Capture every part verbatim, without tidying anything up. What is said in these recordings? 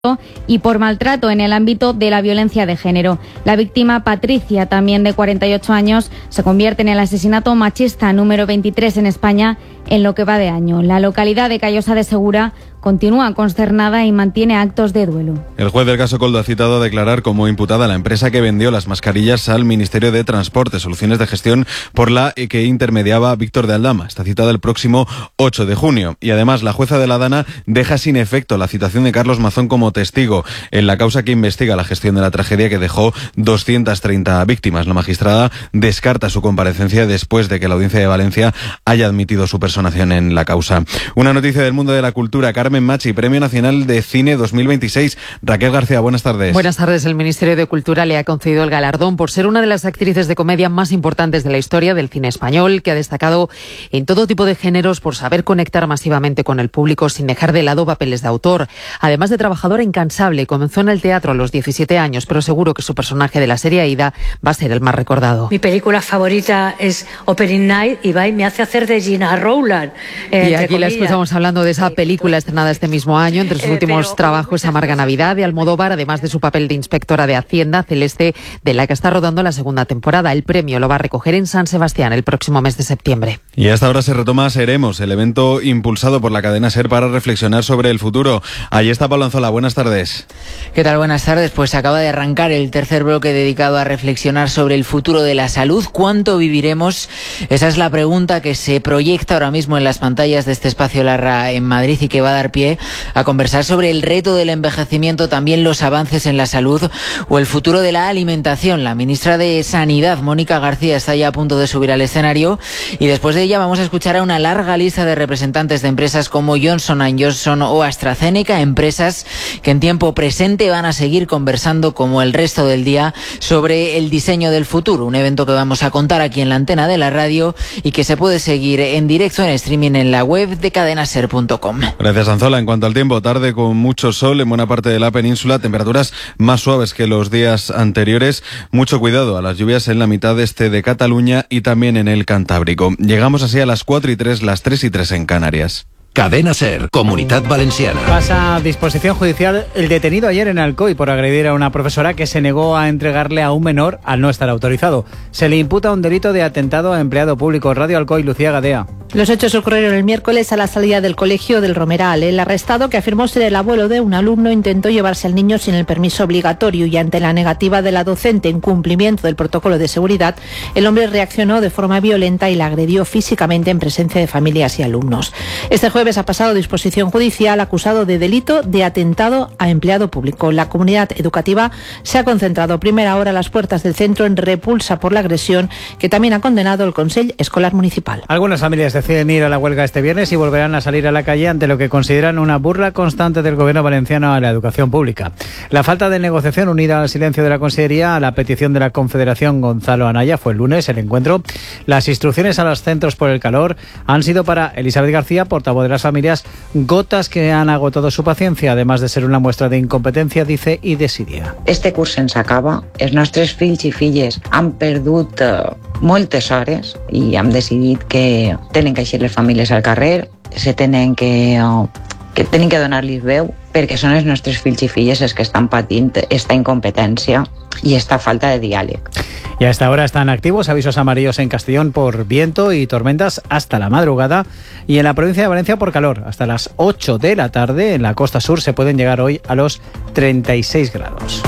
y por maltrato en el ámbito de la violencia de género. La víctima, Patricia, también de cuarenta y ocho años, se convierte en el asesinato machista número veintitrés en España en lo que va de año. La localidad de Callosa de Segura continúa consternada y mantiene actos de duelo. El juez del caso Koldo ha citado a declarar como imputada a la empresa que vendió las mascarillas al Ministerio de Transporte, Soluciones de Gestión, por la que intermediaba Víctor de Aldama. Está citada el próximo ocho de junio. Y además, la jueza de la Dana deja sin efecto la citación de Carlos Mazón como testigo en la causa que investiga la gestión de la tragedia que dejó doscientas treinta víctimas. La magistrada descarta su comparecencia después de que la Audiencia de Valencia haya admitido su personación en la causa. Una noticia del mundo de la cultura. Carmen Machi, Premio Nacional de Cine dos mil veintiséis. Raquel García, buenas tardes. Buenas tardes. El Ministerio de Cultura le ha concedido el galardón por ser una de las actrices de comedia más importantes de la historia del cine español, que ha destacado en todo tipo de géneros por saber conectar masivamente con el público sin dejar de lado papeles de autor. Además de trabajadora incansable, comenzó en el teatro a los diecisiete años, pero seguro que su personaje de la serie Aida va a ser el más recordado. Mi película favorita es Opening Night y va y me hace hacer de Gina Rowland. Eh, y aquí la escuchamos hablando de esa película estrenada este mismo año. Entre sus eh, últimos pero... trabajos, Amarga Navidad de Almodóvar, además de su papel de inspectora de Hacienda, Celeste, de la que está rodando la segunda temporada. El premio lo va a recoger en San Sebastián el próximo mes de septiembre. Y hasta ahora se retoma Seremos, el evento impulsado por la cadena SER para reflexionar sobre el futuro. Allí está Pablo Anzola. Buenas tardes. ¿Qué tal? Buenas tardes. Pues acaba de arrancar el tercer bloque dedicado a reflexionar sobre el futuro de la salud. ¿Cuánto viviremos? Esa es la pregunta que se proyecta ahora mismo en las pantallas de este espacio Larra en Madrid y que va a dar pie a conversar sobre el reto del envejecimiento, también los avances en la salud o el futuro de la alimentación. La ministra de Sanidad, Mónica García, está ya a punto de subir al escenario y después de ella vamos a escuchar a una larga lista de representantes de empresas como Johnson and Johnson o AstraZeneca, empresas que en tiempo presente van a seguir conversando como el resto del día sobre el diseño del futuro, un evento que vamos a contar aquí en la antena de la radio y que se puede seguir en directo en streaming en la web de cadena ser punto com. Gracias, Anzola. En cuanto al tiempo, tarde con mucho sol en buena parte de la península, temperaturas más suaves que los días anteriores. Mucho cuidado a las lluvias en la mitad este de Cataluña y también en el Cantábrico. Llegamos así a las cuatro y tres, las tres y tres en Canarias. Cadena SER, Comunidad Valenciana. Pasa a disposición judicial el detenido ayer en Alcoy por agredir a una profesora que se negó a entregarle a un menor al no estar autorizado. Se le imputa un delito de atentado a empleado público. Radio Alcoy, Lucía Gadea. Los hechos ocurrieron el miércoles a la salida del colegio del Romeral. El arrestado, que afirmó ser el abuelo de un alumno, intentó llevarse al niño sin el permiso obligatorio y ante la negativa de la docente en cumplimiento del protocolo de seguridad, el hombre reaccionó de forma violenta y la agredió físicamente en presencia de familias y alumnos. Este jueves ha pasado a disposición judicial acusado de delito de atentado a empleado público. La comunidad educativa se ha concentrado a primera hora a las puertas del centro en repulsa por la agresión que también ha condenado el Consell Escolar Municipal. Algunas familias deciden ir a la huelga este viernes y volverán a salir a la calle ante lo que consideran una burla constante del gobierno valenciano a la educación pública. La falta de negociación unida al silencio de la Consellería a la petición de la Confederación Gonzalo Anaya fue el lunes el encuentro. Las instrucciones a los centros por el calor han sido para Elizabeth García, portavoz de las familias, gotas que han agotado su paciencia, además de ser una muestra de incompetencia, dice, i desídia. Este curs se'ns acaba. Els nostres fills i filles han perdut uh, moltes hores i hem decidit que tenen que eixir les famílies al carrer, se tenen que, uh, que tenen que donar-los veu, perquè són els nostres fills i filles els que estan patint esta incompetència y esta falta de diálogo. Y a esta hora están activos avisos amarillos en Castellón por viento y tormentas hasta la madrugada y en la provincia de Valencia por calor. Hasta las ocho de la tarde en la costa sur se pueden llegar hoy a los treinta y seis grados.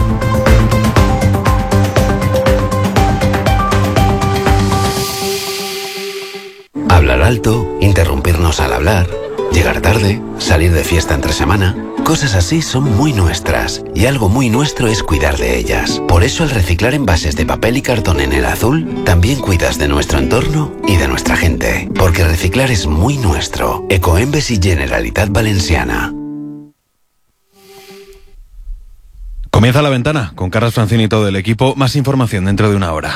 Hablar alto, interrumpirnos al hablar, llegar tarde, salir de fiesta entre semana. Cosas así son muy nuestras y algo muy nuestro es cuidar de ellas. Por eso al reciclar envases de papel y cartón en el azul, también cuidas de nuestro entorno y de nuestra gente. Porque reciclar es muy nuestro. Ecoembes y Generalitat Valenciana. Comienza La Ventana con Carlos Francini y todo el equipo. Más información dentro de una hora.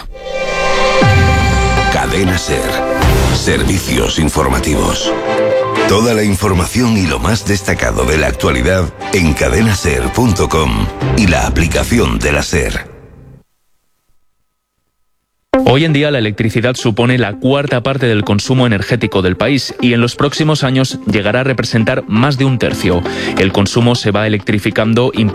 Cadena SER. Servicios informativos. Toda la información y lo más destacado de la actualidad en cadena ser punto com y la aplicación de la SER. Hoy en día la electricidad supone la cuarta parte del consumo energético del país y en los próximos años llegará a representar más de un tercio. El consumo se va electrificando